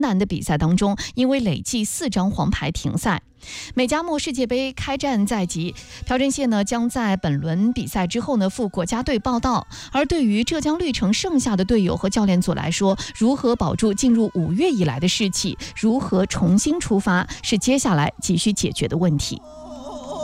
男的比赛当中，因为累计4张黄牌停赛。美加墨世界杯开战在即，朴振燮呢将在本轮比赛之后呢赴国家队报到。而对于浙江绿城剩下的队友和教练组来说，如何保住进入5月以来的士气，如何重新出发，是接下来急需解决的问题。